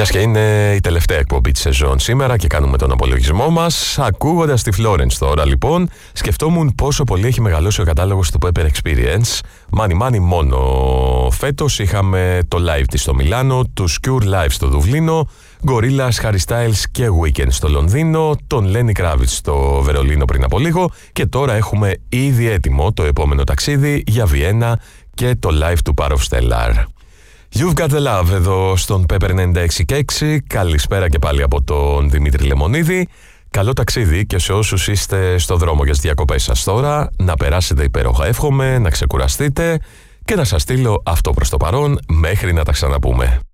Μιας και είναι η τελευταία εκπομπή της σεζόν σήμερα και κάνουμε τον απολογισμό μας. Ακούγοντας τη Florence τώρα λοιπόν, σκεφτόμουν πόσο πολύ έχει μεγαλώσει ο κατάλογος του Pepper Experience. Money μόνο φέτος είχαμε το live της στο Μιλάνο, τους Cure live στο Δουβλίνο, Gorillaz, Harry Styles και Weekend στο Λονδίνο, τον Lenny Kravitz στο Βερολίνο πριν από λίγο και τώρα έχουμε ήδη έτοιμο το επόμενο ταξίδι για Βιέννα και το live του Part of Stellar. You've got the love εδώ στον Pepper 96.6. Καλησπέρα και πάλι από τον Δημήτρη Λεμονίδη. Καλό ταξίδι και σε όσους είστε στο δρόμο για τις διακοπές σας τώρα. Να περάσετε υπέροχα εύχομαι, να ξεκουραστείτε και να σας στείλω αυτό προς το παρόν μέχρι να τα ξαναπούμε.